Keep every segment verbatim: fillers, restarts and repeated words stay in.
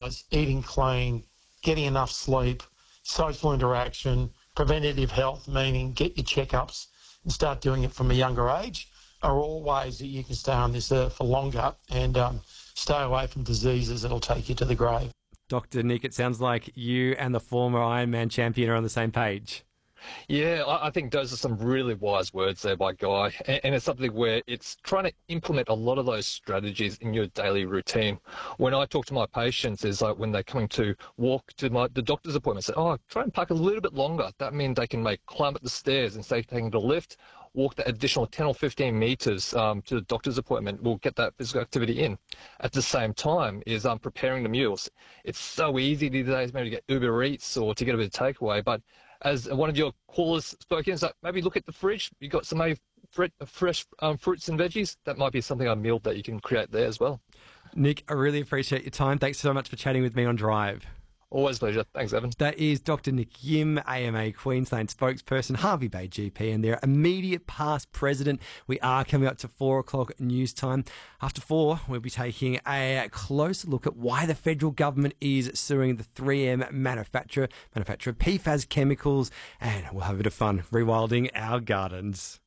exercise, eating clean, getting enough sleep, social interaction, preventative health, meaning get your checkups and start doing it from a younger age, are all ways that you can stay on this earth for longer and um, stay away from diseases that'll take you to the grave. Doctor Nick, it sounds like you and the former Ironman champion are on the same page. Yeah, I I think those are some really wise words there by Guy, and, and it's something where it's trying to implement a lot of those strategies in your daily routine. When I talk to my patients, is like when they're coming to walk to my the doctor's appointment, say, oh, try and park a little bit longer. That means they can make climb up the stairs instead of taking the lift, walk that additional ten or fifteen metres um, to the doctor's appointment. We'll get that physical activity in. At the same time is um, preparing the meals. It's so easy these days maybe to get Uber Eats or to get a bit of takeaway, but as one of your callers spoke in, so maybe look at the fridge. You've got some maybe fresh um, fruits and veggies. That might be something, a meal that you can create there as well. Nick, I really appreciate your time. Thanks so much for chatting with me on Drive. Always a pleasure. Thanks, Evan. That is Doctor Nick Yim, A M A Queensland spokesperson, Hervey Bay G P, and their immediate past president. We are coming up to four o'clock news time. After four, we'll be taking a closer look at why the federal government is suing the three M manufacturer, manufacturer of P FAS chemicals, and we'll have a bit of fun rewilding our gardens.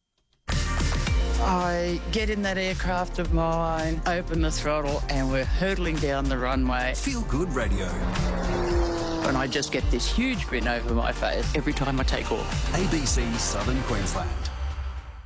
I get in that aircraft of mine, open the throttle, and we're hurtling down the runway. Feel Good Radio. And I just get this huge grin over my face every time I take off. A B C Southern Queensland.